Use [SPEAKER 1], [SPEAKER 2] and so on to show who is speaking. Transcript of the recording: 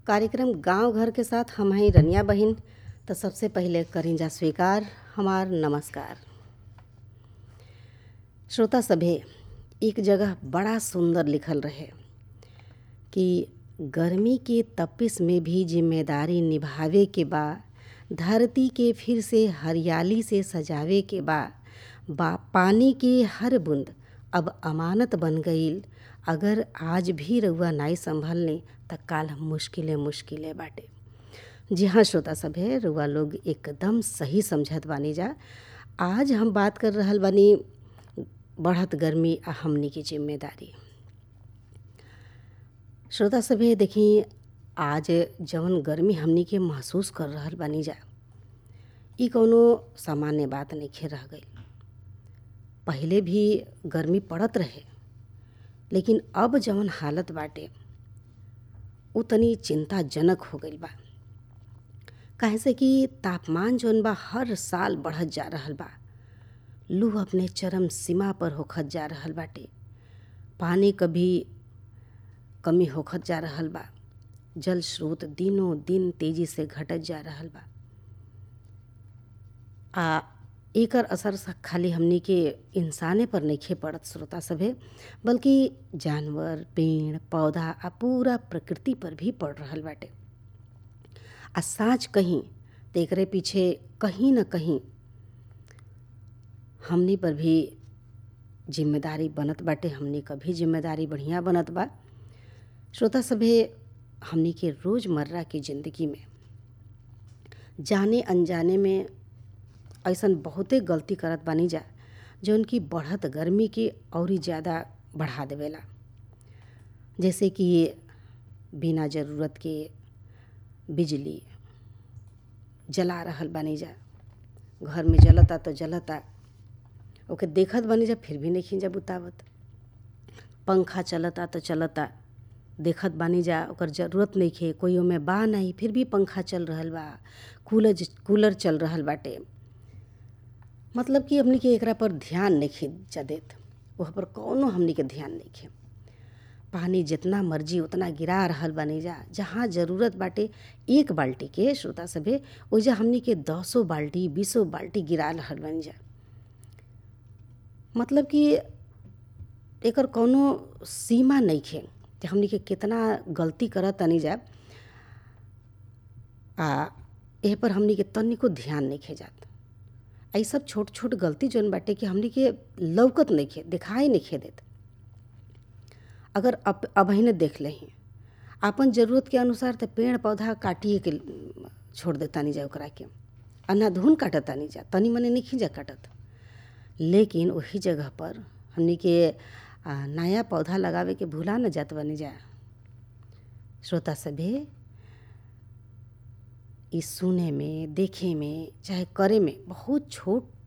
[SPEAKER 1] कार्यक्रम गांव घर के साथ हम हैं रनिया बहिन। तो सबसे पहले करें जा स्वीकार हमार नमस्कार। श्रोता सभे, एक जगह बड़ा सुंदर लिखल रहे कि गर्मी के तपिश में भी जिम्मेदारी निभावे के बा, धरती के फिर से हरियाली से सजावे के बा, पानी के हर बूंद अब अमानत बन गईल। अगर आज भी रउआ नाई संभलने त काल मुश्किले बाटे। जी हाँ श्रोता सभे, रउआ लोग एकदम सही समझत बानी जा। आज हम बात कर रहल बानी बढ़त गर्मी आ हमनी की जिम्मेदारी। श्रोता सभे देखी, आज जवन गर्मी हमनी के महसूस कर रहल बानी जा, ई कौनो सामान्य बात नइखे रह गई। पहिले भी गर्मी पड़त रहे, लेकिन अब जवन हालत बाटे उ तनी चिंताजनक हो गईल बा। काहे से कि तापमान जौन बा हर साल बढ़त जा रहल बा। लू अपने चरम सीमा पर होखत जा रहल बाटे। पानी कभी कमी होखत जा रहल बा। जल स्रोत दिनों दिन तेजी से घटत जा रहल बा। एकर असर खाली हमनी के इंसाने पर नइखे पड़त श्रोता सभे, बल्कि जानवर, पेड़ पौधा आ पूरा प्रकृति पर भी पड़ रहल बाटे। आ साँच कहीं तो एकरे पीछे कहीं न कहीं हमनी पर भी जिम्मेदारी बनत बाटे। हमनी का भी जिम्मेदारी बढ़िया बनत बा। श्रोता सभे, हमनी के रोज़मर्रा की ज़िंदगी में जाने अनजाने में ऐसन बहुते गलती करत बानी जा, जौन की बढ़त गर्मी के औरी ज़्यादा बढ़ा देवेला। जैसे कि बिना ज़रूरत के बिजली जला रहल बानी जा। घर में जलता तो जलता, ओके देखत बानी जा फिर भी नइखी जा बुतावत। पंखा चलता तो चलता, देखत बानी जा ओकर ज़रूरत नइखे, कोई ओमे बा नहीं, फिर भी पंखा चल रहल बा, कूलर चल रहल बाटे। मतलब कि हमनी के एकरा पर ध्यान नइखे जा देत, वह पर कौनो हमनी के ध्यान नइखे। पानी जितना मर्जी उतना गिरा रहल बानी जा। जहाँ ज़रूरत बाटे एक बाल्टी के श्रोता सभे, ओइजा हमनी के 10 बाल्टी 20 बाल्टी गिरा रहल बानी जा। मतलब कि एकर कौनो सीमा नइखे कि हमनी के कितना गलती करत तानी जा। एह पर हमनी के तनिको ध्यान नइखे जात। आई सब छोट छोट गलती जौन बाटे कि हमनी के लौकत नइखे, दिखाई नइखे देत। अगर अबहिने देख लही आपन ज़रूरत के अनुसार तो पेड़ पौधा काटिए के छोड़ देतानी जा, ओकरा के अंधाधुन काटतानी जा, तनी मनी नइखी जा काटत। लेकिन वही जगह पर हमनी के नया पौधा लगावे के भुला न जात बानी जा। श्रोता सभे, इस सुने में, देखे में, चाहे करे में बहुत छोट